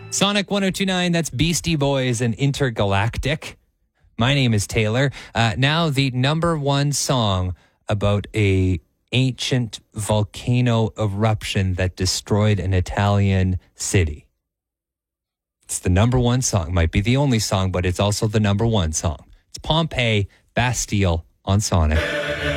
Sonic 1029, that's Beastie Boys and Intergalactic. My name is Taylor. Now the number one song about a ancient volcano eruption that destroyed an Italian city. It's the number one song. Might be the only song, but it's also the number one song. It's Pompeii, Bastille on Sonic.